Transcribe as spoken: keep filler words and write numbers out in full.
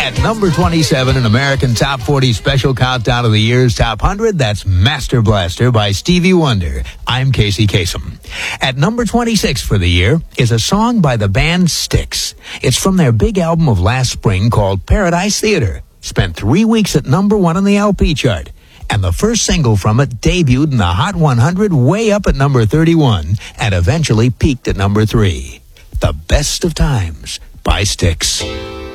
At number twenty-seven, an American Top forty special countdown of the year's Top one hundred, that's Master Blaster by Stevie Wonder. I'm Casey Kasem. At number twenty-six for the year is a song by the band Styx. It's from their big album of last spring called Paradise Theater. Spent three weeks at number one on the L P chart. And the first single from it debuted in the Hot one hundred way up at number thirty-one and eventually peaked at number three. The Best of Times by Styx.